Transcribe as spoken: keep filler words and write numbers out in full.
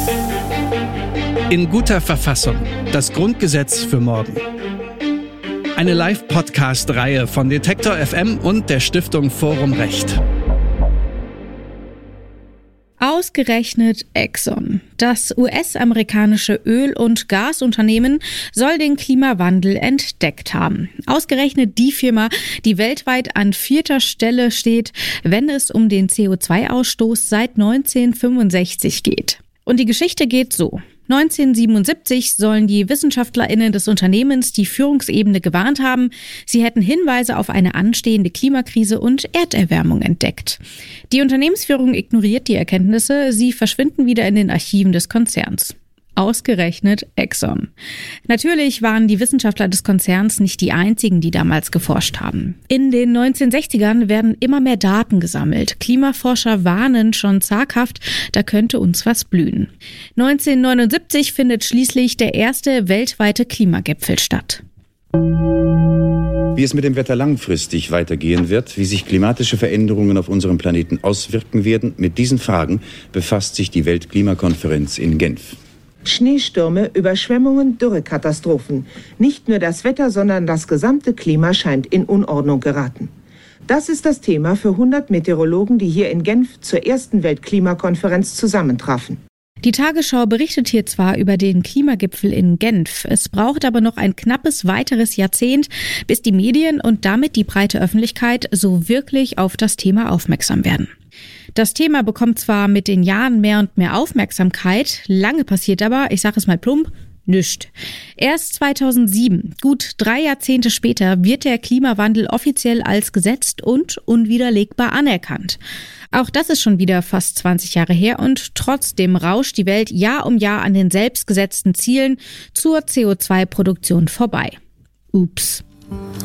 In guter Verfassung. Das Grundgesetz für morgen. Eine Live-Podcast-Reihe von Detektor F M und der Stiftung Forum Recht. Ausgerechnet Exxon. Das U S-amerikanische Öl- und Gasunternehmen soll den Klimawandel entdeckt haben. Ausgerechnet die Firma, die weltweit an vierter Stelle steht, wenn es um den C O zwei Ausstoß seit neunzehnhundertfünfundsechzig geht. Und die Geschichte geht so. neunzehnhundertsiebenundsiebzig sollen die WissenschaftlerInnen des Unternehmens die Führungsebene gewarnt haben, sie hätten Hinweise auf eine anstehende Klimakrise und Erderwärmung entdeckt. Die Unternehmensführung ignoriert die Erkenntnisse, sie verschwinden wieder in den Archiven des Konzerns. Ausgerechnet Exxon. Natürlich waren die Wissenschaftler des Konzerns nicht die einzigen, die damals geforscht haben. In den neunzehnhundertsechzigern werden immer mehr Daten gesammelt. Klimaforscher warnen schon zaghaft, da könnte uns was blühen. neunzehnhundertneunundsiebzig findet schließlich der erste weltweite Klimagipfel statt. Wie es mit dem Wetter langfristig weitergehen wird, wie sich klimatische Veränderungen auf unserem Planeten auswirken werden, mit diesen Fragen befasst sich die Weltklimakonferenz in Genf. Schneestürme, Überschwemmungen, Dürrekatastrophen. Nicht nur das Wetter, sondern das gesamte Klima scheint in Unordnung geraten. Das ist das Thema für hundert Meteorologen, die hier in Genf zur ersten Weltklimakonferenz zusammentrafen. Die Tagesschau berichtet hier zwar über den Klimagipfel in Genf, es braucht aber noch ein knappes weiteres Jahrzehnt, bis die Medien und damit die breite Öffentlichkeit so wirklich auf das Thema aufmerksam werden. Das Thema bekommt zwar mit den Jahren mehr und mehr Aufmerksamkeit, lange passiert aber, ich sage es mal plump, nichts. Erst zweitausendsieben, gut drei Jahrzehnte später, wird der Klimawandel offiziell als gesetzt und unwiderlegbar anerkannt. Auch das ist schon wieder fast zwanzig Jahre her und trotzdem rauscht die Welt Jahr um Jahr an den selbstgesetzten Zielen zur C O zwei Produktion vorbei. Ups.